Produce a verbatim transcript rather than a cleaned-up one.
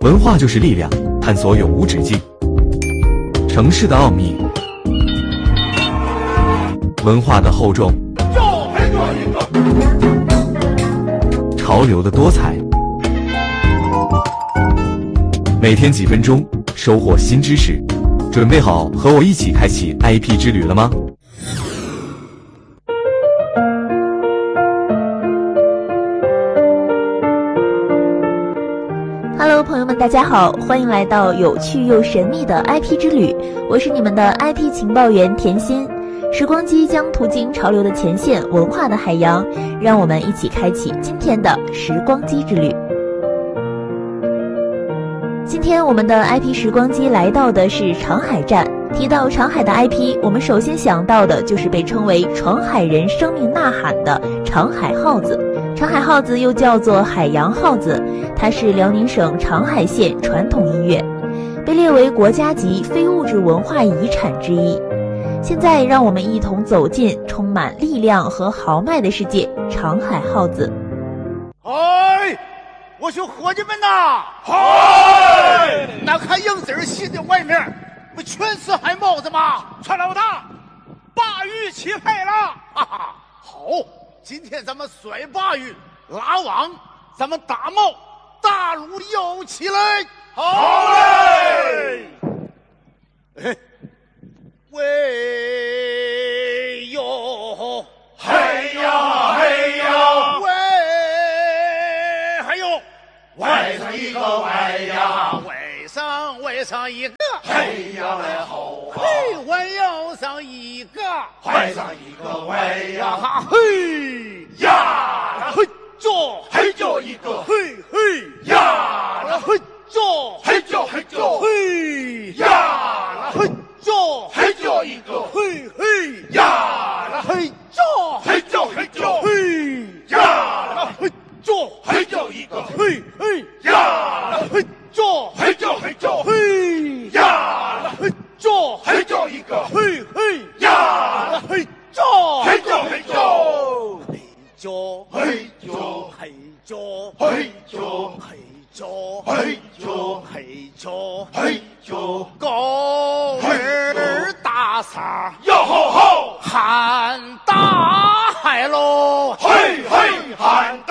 文化就是力量，探索永无止境。城市的奥秘，文化的厚重，潮流的多彩。每天几分钟，收获新知识。准备好和我一起开启 I P 之旅了吗 ？Hello， 朋友们，大家好，欢迎来到有趣又神秘的 I P 之旅，我是你们的 I P 情报员甜心。时光机将途经潮流的前线，文化的海洋，让我们一起开启今天的时光机之旅。今天我们的 I P 时光机来到的是长海站。提到长海的 I P， 我们首先想到的就是被称为长海人生命呐喊的长海号子。长海号子又叫做海洋号子，它是辽宁省长海县传统音乐，被列为国家级非物质文化遗产之一。现在让我们一同走进充满力量和豪迈的世界——长海号子。 嗨，我说伙计们呐， 嗨， 那看样子儿戏的外面不全是海帽子吗？ 船老大，鲅鱼起飞了！ 哈哈，好，今天咱们甩鲅鱼拉网，咱们大帽大路摇起来。 好嘞！ 哎，喂哟， 嘿呀嘿呀， 喂，还有喂上一个喂呀， 喂上喂上一个， 嘿呀喂吼啊， 嘿，喂要上一个， 喂上一个喂呀， 哈嘿呀， 嘿jo， 嘿就一个， 嘿嘿呀， 嘿jo， 嘿就嘿就， 嘿呀， 嘿jo， 嘿就一个， 嘿嘿呀， 嘿jo， 嘿就嘿就， 嘿呀， 嘿jo， 嘿就一个， 嘿嘿呀， 嘿jo， 嘿就嘿就， 嘿呀， 嘿jo， 嘿就一个， 嘿嘿呀， 嘿jo， 嘿就嘿就， 嘿jo， 嘿就嘿jo， 嘿就嘿jo， 嘿就嘿jo， 嘿就， 高儿大嗓哟吼吼， 喊大海喽， 嘿嘿喊